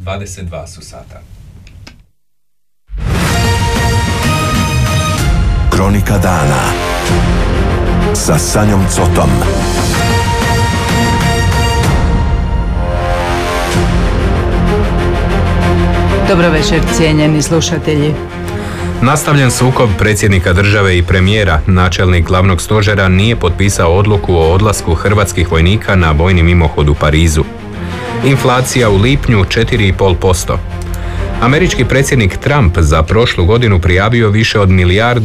22 su sata. Kronika dana sa Sanjom Cotom. Dobro večer, cijenjeni slušatelji. Nastavljen sukob predsjednika države i premijera, načelnik glavnog stožera nije potpisao odluku o odlasku hrvatskih vojnika na vojni mimohod u Parizu. Inflacija u lipnju 4,5%. Američki predsjednik Trump za prošlu godinu prijavio više od $1,4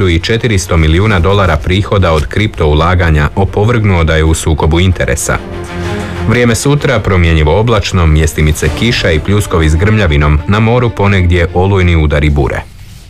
milijuna prihoda od kripto ulaganja, opovrgnuo da je u sukobu interesa. Vrijeme sutra promjenjivo oblačno, mjestimice kiša i pljuskovi s grmljavinom, na moru ponegdje olujni udari bure.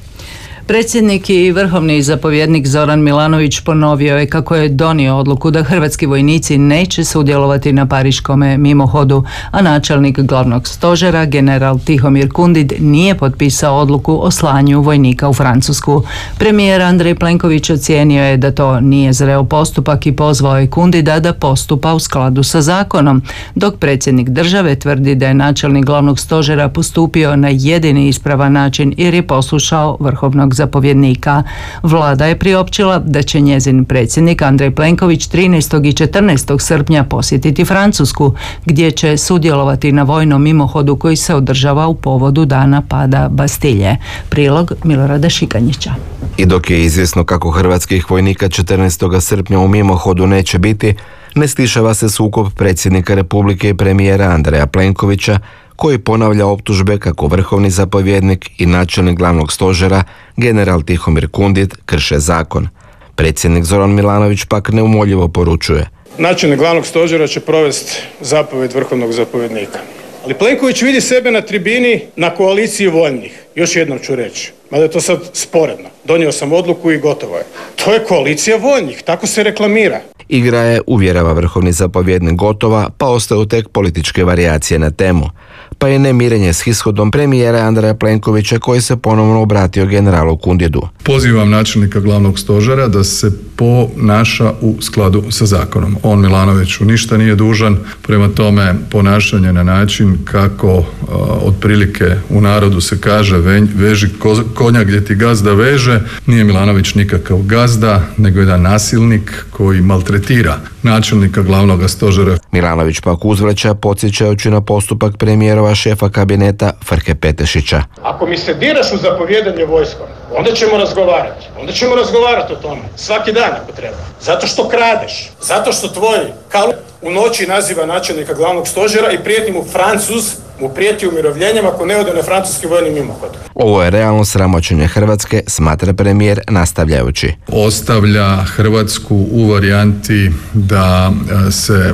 Predsjednik i vrhovni zapovjednik Zoran Milanović ponovio je kako je donio odluku da hrvatski vojnici neće sudjelovati na pariškome mimohodu, a načelnik glavnog stožera, general Tihomir Kundid, nije potpisao odluku o slanju vojnika u Francusku. Premijer Andrej Plenković ocijenio je da to nije zreo postupak i pozvao je Kundida da postupa u skladu sa zakonom, dok predsjednik države tvrdi da je načelnik glavnog stožera postupio na jedini ispravan način jer je poslušao vrhovnog zapovjednika. Vlada je priopćila da će njezin predsjednik Andrej Plenković 13. i 14. srpnja posjetiti Francusku, gdje će sudjelovati na vojnom mimohodu koji se održava u povodu dana pada Bastilje. Prilog Milorada Šikanjića. I dok je izvjesno kako hrvatskih vojnika 14. srpnja u mimohodu neće biti, ne stišava se sukob predsjednika Republike i premijera Andreja Plenkovića, koji ponavlja optužbe kako vrhovni zapovjednik i načelnik glavnog stožera, general Tihomir Kundid, krše zakon. Predsjednik Zoran Milanović pak neumoljivo poručuje: načelnik glavnog stožera će provesti zapovjed vrhovnog zapovjednika. Ali Plenković vidi sebe na tribini na koaliciji voljnih. Još jednom ću reći, mada je to sad sporedno. Donio sam odluku i gotovo je. To je koalicija voljnih, tako se reklamira. Igra je, uvjerava vrhovni zapovjednik, gotova, pa ostaju tek političke varijacije na temu. Pa je nemirenje s ishodom premijera Andreja Plenkovića, koji se ponovno obratio generalu Kundidu. Pozivam načelnika glavnog stožera da se ponaša u skladu sa zakonom. On Milanoviću ništa nije dužan, prema tome ponašanje na način kako otprilike u narodu se kaže veži konja gdje ti gazda veže. Nije Milanović nikakav gazda, nego jedan nasilnik koji maltretira načelnika glavnog stožera. Milanović pak uzvraća, podsjećajući na postupak premijerova šefa kabineta Frke Petešića. Ako mi se diraš u zapovjedanje vojskom, onda ćemo razgovarati. Onda ćemo razgovarati o tome. Svaki dan ako treba. Zato što kradeš. Zato što tvoj kalup u noći naziva načelnika glavnog stožera i prijeti mu Francuz, mu prijeti umirovljenjem ako ne ode na francuski vojni mimohod. Ovo je realno sramoćenje Hrvatske, smatra premijer, nastavljajući: ostavlja Hrvatsku u varijanti da se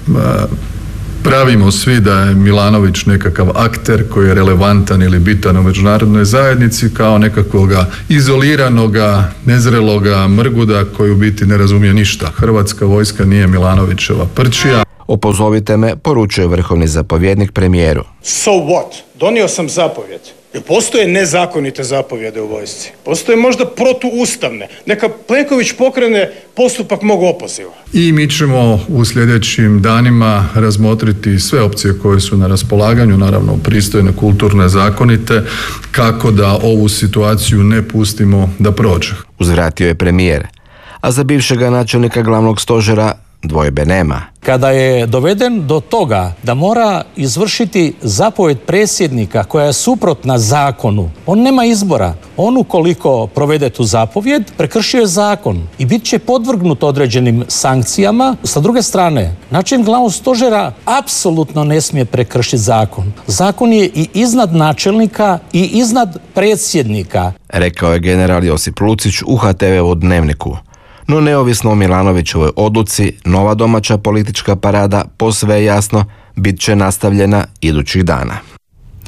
pravimo svi da je Milanović nekakav akter koji je relevantan ili bitan u međunarodnoj zajednici, kao nekakvoga izoliranoga, nezreloga mrguda koji u biti ne razumije ništa. Hrvatska vojska nije Milanovićeva prčija. Opozovite me, poručuje vrhovni zapovjednik premijeru. So what? Donio sam zapovjed. Jer postoje nezakonite zapovjede u vojsci. Postoje možda protuustavne. Neka Plenković pokrene postupak mog opoziva. I mi ćemo u sljedećim danima razmotriti sve opcije koje su na raspolaganju, naravno pristojne, kulturne, zakonite, kako da ovu situaciju ne pustimo da prođe. Uzvratio je premijer. A za bivšega načelnika glavnog stožera dvojbe nema. Kada je doveden do toga da mora izvršiti zapovjed predsjednika koja je suprotna zakonu, on nema izbora. On ukoliko provede tu zapovjed, prekršio je zakon i bit će podvrgnut određenim sankcijama. Sa druge strane, načelnik glavnog stožera apsolutno ne smije prekršiti zakon. Zakon je i iznad načelnika i iznad predsjednika. Rekao je general Josip Lucić u HTV-u Dnevniku. No neovisno o Milanovićevoj odluci, nova domaća politička parada posve jasno bit će nastavljena idućih dana.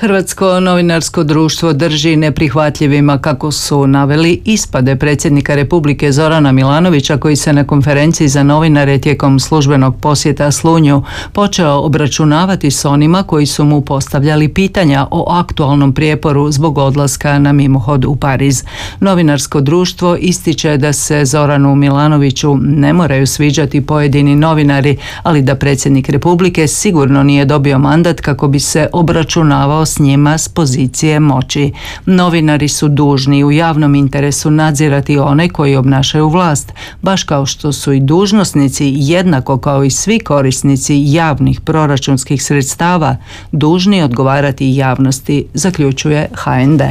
Hrvatsko novinarsko društvo drži neprihvatljivima, kako su naveli, ispade predsjednika Republike Zorana Milanovića, koji se na konferenciji za novinare tijekom službenog posjeta Slunju počeo obračunavati s onima koji su mu postavljali pitanja o aktualnom prijeporu zbog odlaska na mimohod u Pariz. Novinarsko društvo ističe da se Zoranu Milanoviću ne moraju sviđati pojedini novinari, ali da predsjednik Republike sigurno nije dobio mandat kako bi se obračunavao s njima s pozicije moći. Novinari su dužni u javnom interesu nadzirati one koji obnašaju vlast, baš kao što su i dužnosnici, jednako kao i svi korisnici javnih proračunskih sredstava, dužni odgovarati javnosti, zaključuje HND.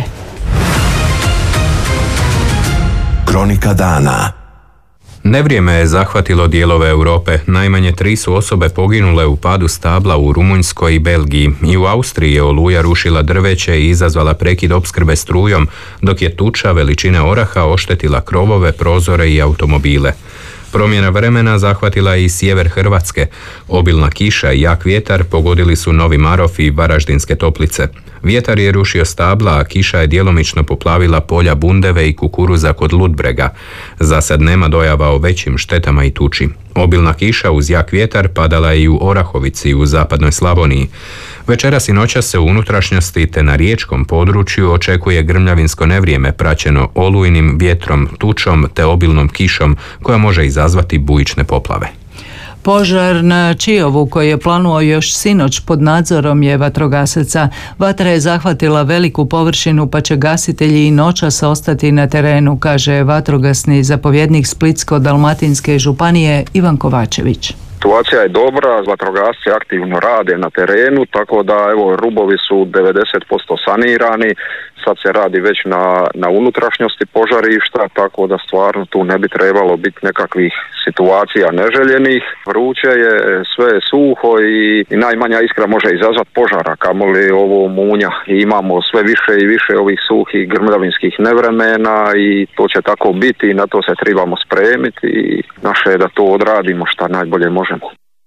Kronika dana. Nevrijeme je zahvatilo dijelove Europe. Najmanje 3 su osobe poginule u padu stabla u Rumunjskoj i Belgiji. I u Austriji je oluja rušila drveće i izazvala prekid opskrbe strujom, dok je tuča veličine oraha oštetila krovove, prozore i automobile. Promjena vremena zahvatila je i sjever Hrvatske. Obilna kiša i jak vjetar pogodili su Novi Marof i Varaždinske Toplice. Vjetar je rušio stabla, a kiša je djelomično poplavila polja bundeve i kukuruza kod Ludbrega. Za sad nema dojava o većim štetama i tuči. Obilna kiša uz jak vjetar padala je i u Orahovici u zapadnoj Slavoniji. Večeras i noćas se u unutrašnjosti te na riječkom području očekuje grmljavinsko nevrijeme praćeno olujnim vjetrom, tučom te obilnom kišom koja može izazvati bujične poplave. Požar na Čiovu, koji je planuo još sinoć, pod nadzorom je vatrogasaca. Vatra je zahvatila veliku površinu, pa će gasitelji i noćas ostati na terenu, kaže vatrogasni zapovjednik Splitsko-dalmatinske županije Ivan Kovačević. Situacija je dobra, vatrogasci aktivno rade na terenu, tako da evo rubovi su 90% sanirani, sad se radi već na unutrašnjosti požarišta, tako da stvarno tu ne bi trebalo biti nekakvih situacija neželjenih. Vruće je, sve je suho i najmanja iskra može izazvati požara, kamoli ovo munja. I imamo sve više i više ovih suhih grmljavinskih nevremena i to će tako biti i na to se trebamo spremiti i naše je da to odradimo šta najbolje možemo.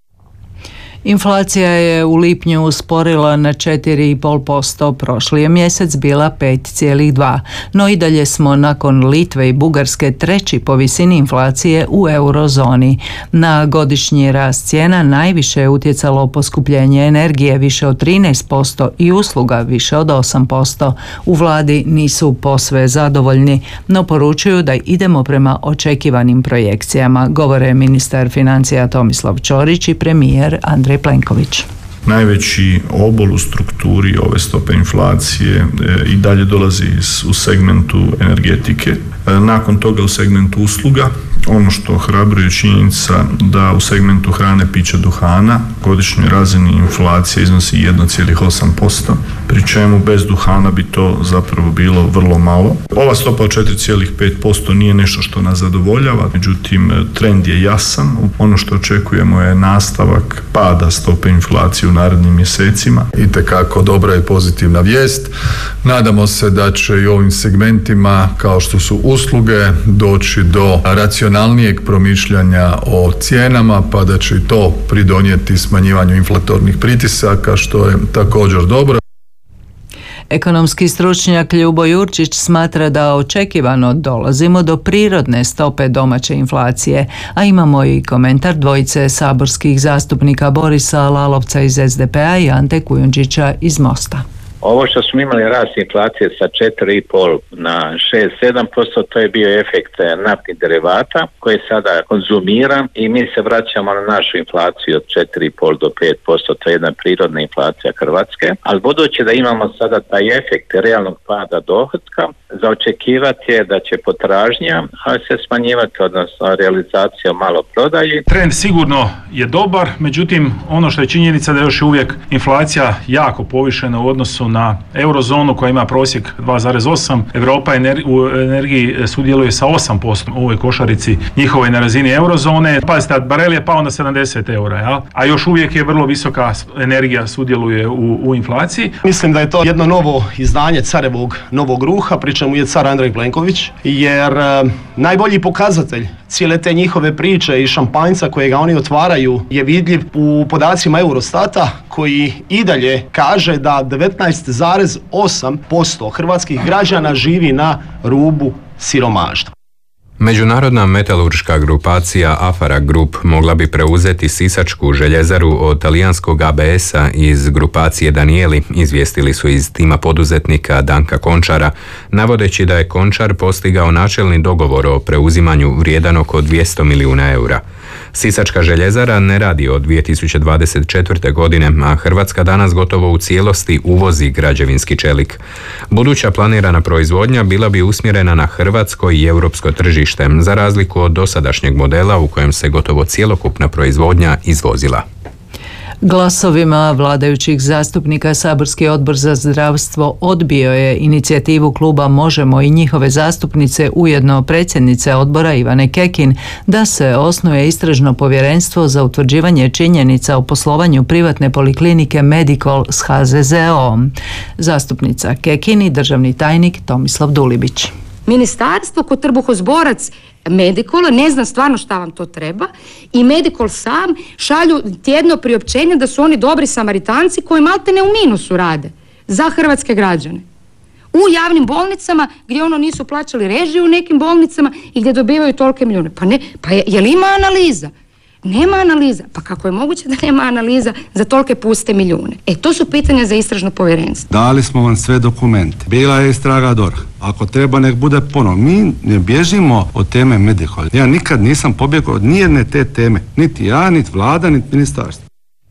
Inflacija je u lipnju usporila na 4,5%, prošli je mjesec bila 5,2%, no i dalje smo nakon Litve i Bugarske treći po visini inflacije u eurozoni. Na godišnji rast cijena najviše je utjecalo poskupljenje energije više od 13% i usluga više od 8%. U vladi nisu posve zadovoljni, no poručuju da idemo prema očekivanim projekcijama, govore ministar financija Tomislav Ćorić i premijer Andrej Plenković. Najveći obol u strukturi ove stope inflacije i dalje dolazi u segmentu energetike. Nakon toga u segmentu usluga, ono što ohrabruje činjenica da u segmentu hrane, pića, duhana godišnjoj razini inflacija iznosi 1,8%, pri čemu bez duhana bi to zapravo bilo vrlo malo. Ova stopa od 4,5% nije nešto što nas zadovoljava, međutim trend je jasan. Ono što očekujemo je nastavak pada stope inflacije u narednim mjesecima. Itekako dobra i pozitivna vijest. Nadamo se da će i ovim segmentima kao što su usluge doći do racionalnijeg promišljanja o cijenama, pa da će i to pridonijeti smanjivanju inflatornih pritisaka, što je također dobro. Ekonomski stručnjak Ljubo Jurčić smatra da očekivano dolazimo do prirodne stope domaće inflacije, a imamo i komentar dvojice saborskih zastupnika Borisa Lalovca iz SDP-a i Ante Kujundžića iz Mosta. Ovo što smo imali rast inflacije sa 4,5 na 6-7%, to je bio efekt naftnih derivata koji je sada konzumiran i mi se vraćamo na našu inflaciju od 4,5 do 5%, to je jedna prirodna inflacija Hrvatske, ali budući da imamo sada taj efekt realnog pada dohotka, za očekivati je da će potražnja se smanjivati, odnosno realizacija malo prodaji. Trend sigurno je dobar, međutim ono što je činjenica da je još uvijek inflacija jako povišena u odnosu na eurozonu koja ima prosjek 2,8. Europa u energiji sudjeluje sa 8% u ovoj košarici njihovoj na razini eurozone. Pazite, barel je pao na 70 eura, a još uvijek je vrlo visoka energija sudjeluje u inflaciji. Mislim da je to jedno novo izdanje carevog novog ruha, pri čemu je car Andrej Plenković, jer najbolji pokazatelj cijele te njihove priče i šampanjca kojega oni otvaraju je vidljiv u podacima Eurostata koji i dalje kaže da 19,8% hrvatskih građana živi na rubu siromaštva. Međunarodna metalurška grupacija Afara Group mogla bi preuzeti sisačku željezaru od talijanskog ABS-a iz grupacije Danieli, izvijestili su iz tima poduzetnika Danka Končara, navodeći da je Končar postigao načelni dogovor o preuzimanju vrijedan oko 200 milijuna eura. Sisačka željezara ne radi od 2024. godine, a Hrvatska danas gotovo u cijelosti uvozi građevinski čelik. Buduća planirana proizvodnja bila bi usmjerena na hrvatsko i europsko tržište, za razliku od dosadašnjeg modela u kojem se gotovo cjelokupna proizvodnja izvozila. Glasovima vladajućih zastupnika Saborski odbor za zdravstvo odbio je inicijativu kluba Možemo i njihove zastupnice, ujedno predsjednice odbora Ivane Kekin, da se osnuje istražno povjerenstvo za utvrđivanje činjenica o poslovanju privatne poliklinike Medikol s HZZO-om. Zastupnica Kekin i državni tajnik Tomislav Dulibić. Ministarstvo ko trbuhozborac Medikola ne zna stvarno šta vam to treba i Medikol sam šalju tjedno priopćenje da su oni dobri Samaritanci koji maltene u minusu rade za hrvatske građane. U javnim bolnicama gdje nisu plaćali režiju u nekim bolnicama i gdje dobivaju tolike milijune. Je li ima analiza? Nema analiza. Pa kako je moguće da nema analiza za tolike puste milijune? To su pitanja za istražno povjerenstvo. Dali smo vam sve dokumente. Bila je istraga DORH. Ako treba, nek bude ponovno. Mi ne bježimo od teme Medikol. Ja nikad nisam pobjegao od nijedne te teme. Niti ja, niti vlada, niti ministarstvo.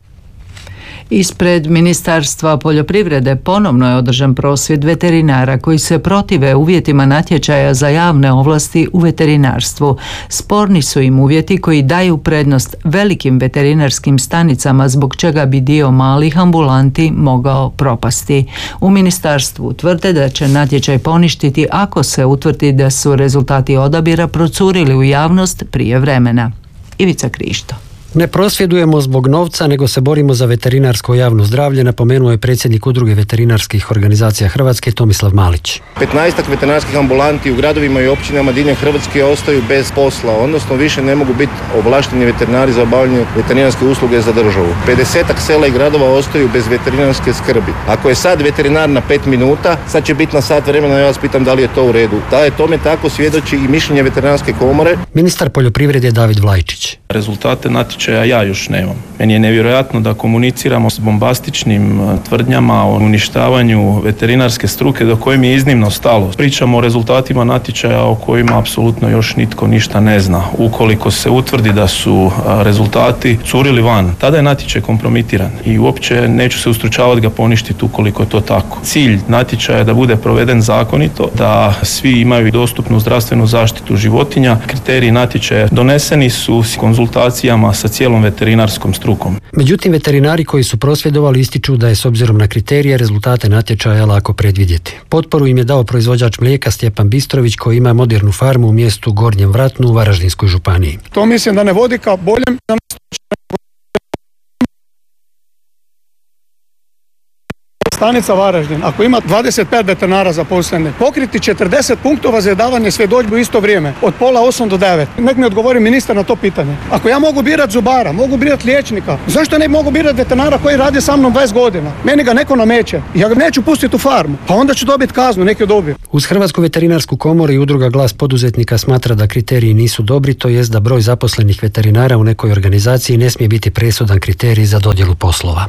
Ispred Ministarstva poljoprivrede ponovno je održan prosvjed veterinara koji se protive uvjetima natječaja za javne ovlasti u veterinarstvu. Sporni su im uvjeti koji daju prednost velikim veterinarskim stanicama, zbog čega bi dio malih ambulanti mogao propasti. U ministarstvu tvrde da će natječaj poništiti ako se utvrdi da su rezultati odabira procurili u javnost prije vremena. Ivica Krišto. Ne prosvjedujemo zbog novca, nego se borimo za veterinarsko javno zdravlje, napomenuo je predsjednik Udruge veterinarskih organizacija Hrvatske Tomislav Malić. 15 veterinarskih ambulanti u gradovima i općinama diljem Hrvatske ostaju bez posla, odnosno više ne mogu biti ovlašteni veterinari za obavljanje veterinarske usluge za državu. 50 sela i gradova ostaju bez veterinarske skrbi. Ako je sad veterinar na 5 minuta, sad će biti na sat vremena, ja vas pitam da li je to u redu. Da je tome tako svjedoči i mišljenje veterinarske komore. Ministar poljoprivrede David Vlajčić. Rezultate natječaja ja još nemam. Meni je nevjerojatno da komuniciramo s bombastičnim tvrdnjama o uništavanju veterinarske struke do koje mi je iznimno stalo. Pričamo o rezultatima natječaja o kojima apsolutno još nitko ništa ne zna. Ukoliko se utvrdi da su rezultati curili van, tada je natječaj kompromitiran i uopće neću se ustručavati ga poništiti ukoliko je to tako. Cilj natječaja je da bude proveden zakonito, da svi imaju dostupnu zdravstvenu zaštitu životinja. Kriteriji natječaja doneseni su s konzultacijama sa cijelom veterinarskom strukom. Međutim, veterinari koji su prosvjedovali ističu da je s obzirom na kriterije rezultate natječaja lako predvidjeti. Potporu im je dao proizvođač mlijeka Stjepan Bistrović koji ima modernu farmu u mjestu Gornjem Vratnu u Varaždinskoj županiji. To mislim da ne vodi ka boljem. Stanica Varaždin, ako ima 25 veterinara zaposlene, pokriti 40 punktova za davanje svjedodžbe u isto vrijeme, od 7:30 do 9. Nek mi odgovori ministar na to pitanje. Ako ja mogu birati zubara, mogu birati liječnika, zašto ne mogu birati veterinara koji radi sa mnom 20 godina? Meni ga neko nameće. Ja ga neću pustiti u farmu, pa onda ću dobiti kaznu, neki dobiju. Uz Hrvatsku veterinarsku komoru i udruga Glas poduzetnika smatra da kriteriji nisu dobri, to jest da broj zaposlenih veterinara u nekoj organizaciji ne smije biti presudan kriterij za dodjelu poslova.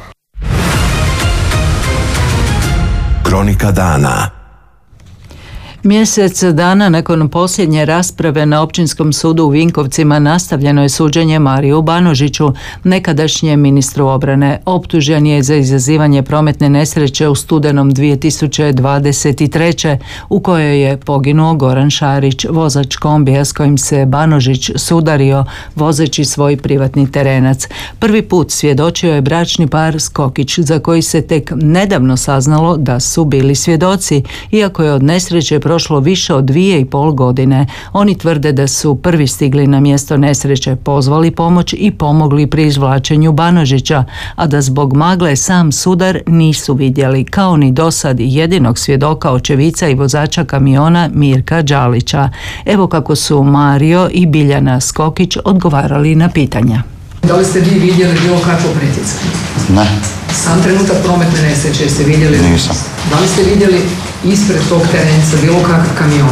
Kronika dana. Mjesec dana nakon posljednje rasprave na Općinskom sudu u Vinkovcima nastavljeno je suđenje Mariju Banožiću, nekadašnjem ministru obrane. Optužen je za izazivanje prometne nesreće u studenom 2023. u kojoj je poginuo Goran Šarić, vozač kombija s kojim se Banožić sudario vozeći svoj privatni terenac. Prvi put svjedočio je bračni par Skokić, za koji se tek nedavno saznalo da su bili svjedoci, iako je od nesreće prošlo više od 2,5 godine. Oni tvrde da su prvi stigli na mjesto nesreće, pozvali pomoć i pomogli pri izvlačenju Banožića, a da zbog magle sam sudar nisu vidjeli, kao ni dosad jedinog svjedoka, očevica i vozača kamiona Mirka Đalića. Evo kako su Mario i Biljana Skokić odgovarali na pitanja. Da li ste vi vidjeli bilo kakvo pretjecanje? Ne. Sam trenutak prometne nesreće jeste vidjeli? Nisam. Da li ste vidjeli ispred tog terenca bilo kakav kamion?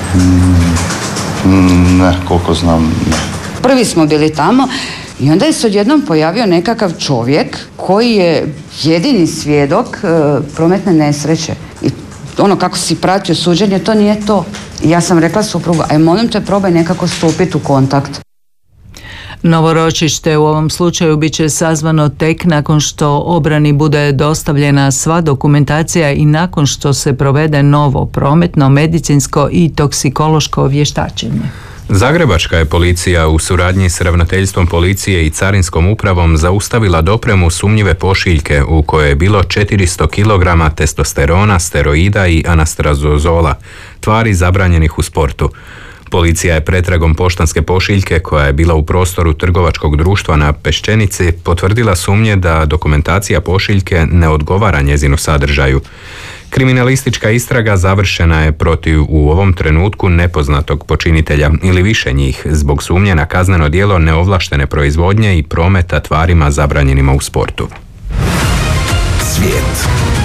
Ne, koliko znam, ne. Prvi smo bili tamo i onda je se odjednom pojavio nekakav čovjek koji je jedini svjedok prometne nesreće. I ono kako si pratio suđenje, to nije to. I ja sam rekla suprugu, aj molim te probaj nekako stupiti u kontakt. Novo ročište u ovom slučaju bit će sazvano tek nakon što obrani bude dostavljena sva dokumentacija i nakon što se provede novo prometno, medicinsko i toksikološko vještačenje. Zagrebačka je policija u suradnji s ravnateljstvom policije i carinskom upravom zaustavila dopremu sumnjive pošiljke u kojoj je bilo 400 kg testosterona, steroida i anastrazozola, tvari zabranjenih u sportu. Policija je pretragom poštanske pošiljke koja je bila u prostoru trgovačkog društva na Peščenici potvrdila sumnje da dokumentacija pošiljke ne odgovara njezinu sadržaju. Kriminalistička istraga završena je protiv u ovom trenutku nepoznatog počinitelja ili više njih zbog sumnje na kazneno djelo neovlaštene proizvodnje i prometa tvarima zabranjenima u sportu. Svijet.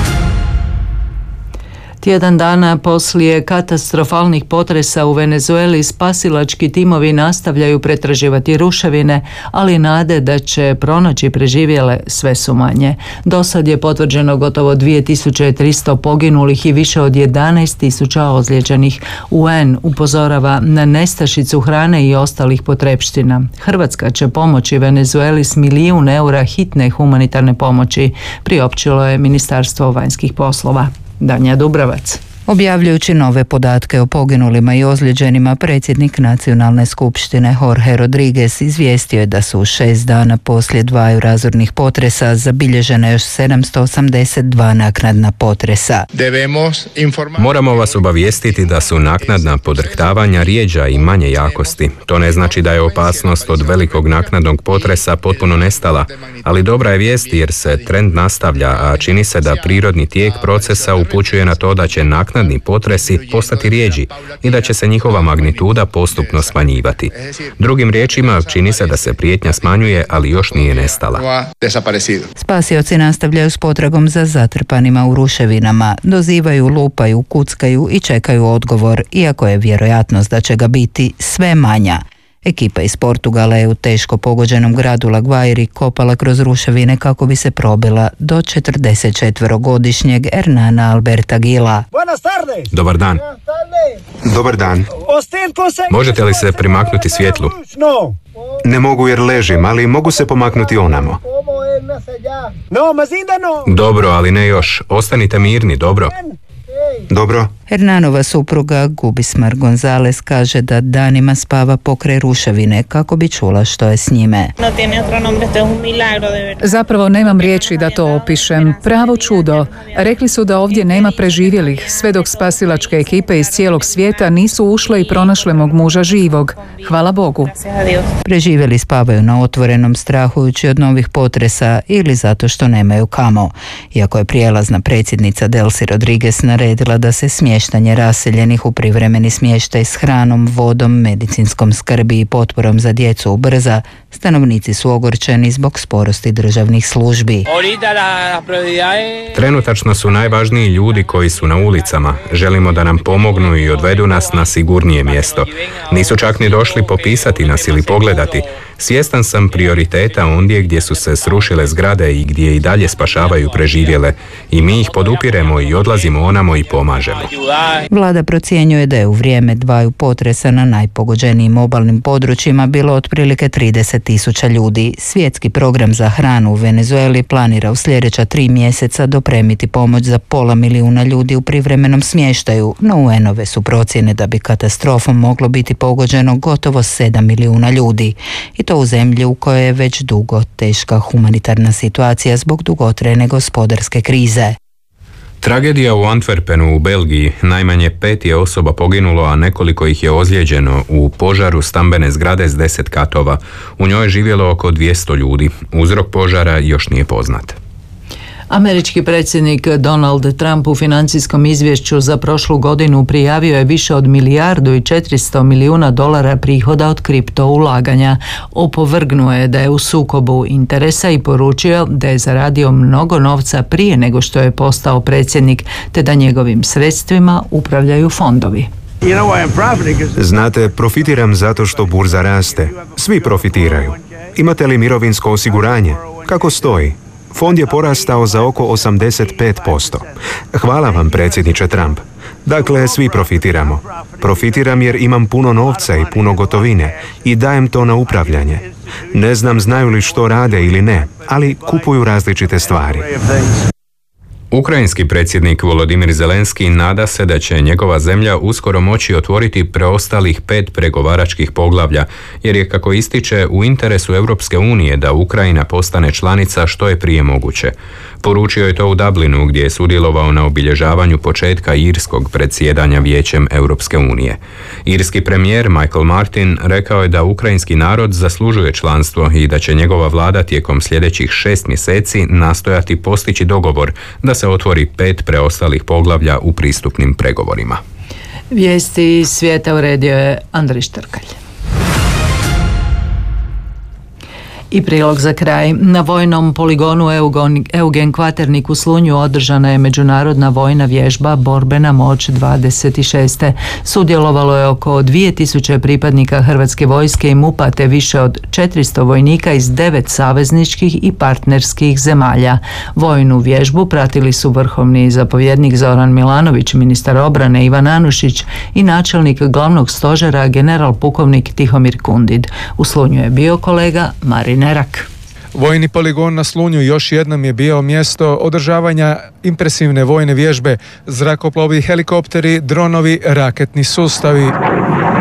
Tjedan dana poslije katastrofalnih potresa u Venezueli spasilački timovi nastavljaju pretraživati ruševine, ali nade da će pronaći preživjele sve su manje. Do sad je potvrđeno gotovo 2300 poginulih i više od 11.000 ozlijeđenih. UN upozorava na nestašicu hrane i ostalih potrepština. Hrvatska će pomoći Venezueli s €1 milijun hitne humanitarne pomoći, priopćilo je Ministarstvo vanjskih poslova. Danja Dubravac. Objavljujući nove podatke o poginulima i ozlijeđenima, predsjednik Nacionalne skupštine Jorge Rodriguez izvijestio je da su 6 dana poslije 2 razornih potresa zabilježene još 782 naknadna potresa. Moramo vas obavijestiti da su naknadna podrhtavanja rjeđa i manje jakosti. To ne znači da je opasnost od velikog naknadnog potresa potpuno nestala, ali dobra je vijest jer se trend nastavlja, a čini se da prirodni tijek procesa upućuje na to da će naknadni potresi postati rjeđi i da će se njihova magnituda postupno smanjivati. Drugim riječima, čini se da se prijetnja smanjuje, ali još nije nestala. Spasioci nastavljaju s potragom za zatrpanima u ruševinama, dozivaju, lupaju, kuckaju i čekaju odgovor, iako je vjerojatnost da će ga biti sve manja. Ekipa iz Portugala je u teško pogođenom gradu La Guairi kopala kroz ruševine kako bi se probila do 44-godišnjeg Hernana Alberta Gila. Dobar dan. Dobar dan. Možete li se primaknuti svjetlu? Ne mogu jer ležim, ali mogu se pomaknuti onamo. Dobro, ali ne još. Ostanite mirni, dobro? Dobro. Hernanova supruga Gubismar Gonzalez kaže da danima spava pokraj ruševine kako bi čula što je s njime. Zapravo nemam riječi da to opišem. Pravo čudo. Rekli su da ovdje nema preživjelih, sve dok spasilačke ekipe iz cijelog svijeta nisu ušle i pronašle mog muža živog. Hvala Bogu. Preživjeli spavaju na otvorenom strahujući od novih potresa ili zato što nemaju kamo. Iako je prijelazna predsjednica Delcy Rodriguez naredila da se smještanje raseljenih u privremeni smještaj s hranom, vodom, medicinskom skrbi i potporom za djecu ubrza, stanovnici su ogorčeni zbog sporosti državnih službi. Trenutačno su najvažniji ljudi koji su na ulicama. Želimo da nam pomognu i odvedu nas na sigurnije mjesto. Nisu čak ni došli popisati nas ili pogledati. Svjestan sam prioriteta ondje gdje su se srušile zgrade i gdje i dalje spašavaju preživjele. I mi ih podupiremo i odlazimo onamo i pomažemo. Vlada procjenjuje da je u vrijeme 2 potresa na najpogođenijim obalnim područjima bilo otprilike 30.000 ljudi. Svjetski program za hranu u Venezueli planira u sljedeća 3 mjeseca dopremiti pomoć za 500.000 ljudi u privremenom smještaju, no UN-ove su procjene da bi katastrofom moglo biti pogođeno gotovo 7 milijuna ljudi. I to u zemlji u kojoj je već dugo teška humanitarna situacija zbog dugotrajne gospodarske krize. Tragedija u Antwerpenu u Belgiji. Najmanje 5 je osoba poginulo, a nekoliko ih je ozlijeđeno u požaru stambene zgrade s 10 katova. U njoj je živjelo oko 200 ljudi. Uzrok požara još nije poznat. Američki predsjednik Donald Trump u financijskom izvješću za prošlu godinu prijavio je više od $1,4 milijardi prihoda od kripto ulaganja. Opovrgnuo je da je u sukobu interesa i poručio da je zaradio mnogo novca prije nego što je postao predsjednik, te da njegovim sredstvima upravljaju fondovi. Znate, profitiram zato što burza raste. Svi profitiraju. Imate li mirovinsko osiguranje? Kako stoji? Fond je porastao za oko 85%. Hvala vam, predsjedniče Trump. Dakle, svi profitiramo. Profitiram jer imam puno novca i puno gotovine i dajem to na upravljanje. Ne znam znaju li što rade ili ne, ali kupuju različite stvari. Ukrajinski predsjednik Volodimir Zelenski nada se da će njegova zemlja uskoro moći otvoriti preostalih 5 pregovaračkih poglavlja, jer je, kako ističe, u interesu Europske unije da Ukrajina postane članica što je prije moguće. Poručio je to u Dublinu, gdje je sudjelovao na obilježavanju početka irskog predsjedanja Vijećem Europske unije. Irski premijer Michael Martin rekao je da ukrajinski narod zaslužuje članstvo i da će njegova vlada tijekom sljedećih 6 mjeseci nastojati postići dogovor da se otvori 5 preostalih poglavlja u pristupnim pregovorima. Vijesti svijeta uredio je Andrej Štrkalj. I prilog za kraj. Na vojnom poligonu Eugen Kvaternik u Slunju održana je međunarodna vojna vježba Borbena moć 26. Sudjelovalo je oko 2000 pripadnika Hrvatske vojske i MUP-a te više od 400 vojnika iz 9 savezničkih i partnerskih zemalja. Vojnu vježbu pratili su vrhovni zapovjednik Zoran Milanović, ministar obrane Ivan Anušić i načelnik glavnog stožera general pukovnik Tihomir Kundid. U Slunju je bio kolega Marin Nerak. Vojni poligon na Slunju još jednom je bio mjesto održavanja impresivne vojne vježbe, zrakoplovi, helikopteri, dronovi, raketni sustavi.